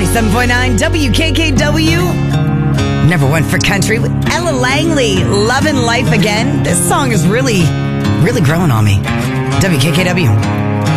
97.9 WKKW. Number one for country with Ella Langley. Loving Life Again. This song is really growing on me. WKKW.